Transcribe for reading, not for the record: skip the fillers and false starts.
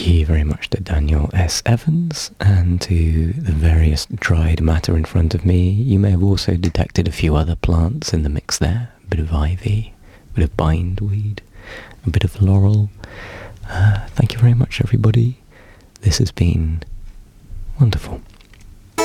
Thank you very much to Daniel S. Evans and to the various dried matter in front of me. You may have also detected a few other plants in the mix there. A bit of ivy, a bit of bindweed, a bit of laurel. Thank you very much, everybody. This has been wonderful.